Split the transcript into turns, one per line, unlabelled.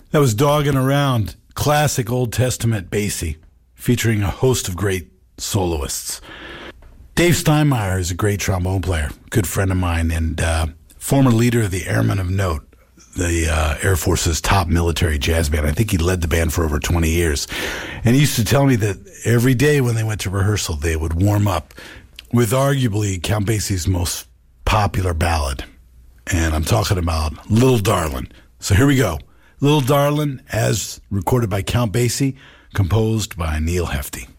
That was Dogging Around, classic Old Testament Basie, featuring a host of great soloists. Dave Steinmeier is a great trombone player, good friend of mine, and former leader of the Airmen of Note, the Air Force's top military jazz band. I think he led the band for over 20 years. And he used to tell me that every day when they went to rehearsal, they would warm up with arguably Count Basie's most popular ballad. And I'm talking about Little Darlin'. So here we go. Little Darlin', as recorded by Count Basie, composed by Neil Hefti.